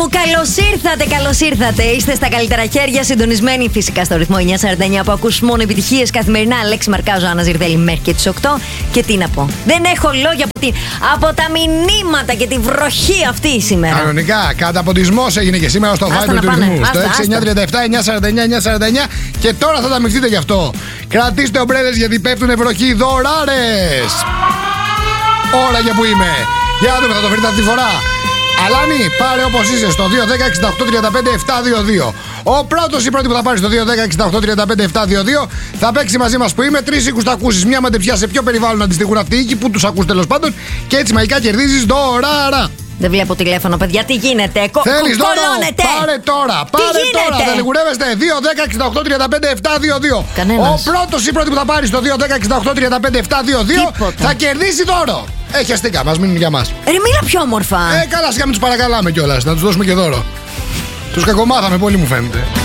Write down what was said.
μου, καλώς ήρθατε. Είστε στα καλύτερα χέρια, συντονισμένοι φυσικά στο ρυθμό 949 που ακούς μόνο επιτυχίες καθημερινά. Αλέξη Μαρκάζο, Άννα Ζιρδέλη μέχρι και τις 8. Και τι να πω, δεν έχω λόγια από τα μηνύματα και τη βροχή αυτή σήμερα. Κανονικά, καταποντισμός έγινε και σήμερα στο Viber του ρυθμού. Στο 6937-949-949. Και τώρα θα τα μειχθείτε γι' αυτό. Κρατήστε ομπρέλες γιατί πέφτουν βροχή δωράρες. Όλα για που είμαι. Για να δούμε, θα το βρείτε αυτή τη φορά. Αλάνη, πάρε όπως είσαι στο 210-68-35-722. Ο πρώτος ή πρώτη που θα πάρει στο 210-68-35-722 θα παίξει μαζί μας που είμαι. 3 οίκους θα ακούσεις. Μια μαντεψιά σε ποιο περιβάλλον αντιστοιχούν αυτοί οι οίκοι που τους ακούς τέλος πάντων. Και έτσι μαγικά κερδίζεις δωράρα. Δεν βλέπω τηλέφωνο, παιδιά, τι γίνεται. Θέλεις δώρο? Πάρε τώρα. Δεν λιγουρεύεστε. 210-68-35-722. Ο πρώτος ή πρώτη που θα πάρει στο 210-68-35-722 θα κερδίσει δώρο. Έχει αστικά, μας μείνουν για μας. Μίλα πιο όμορφα. Καλά, σιγά μην τους παρακαλάμε κιόλας. Να τους δώσουμε και δώρο. Τους κακομάθαμε πολύ, μου φαίνεται.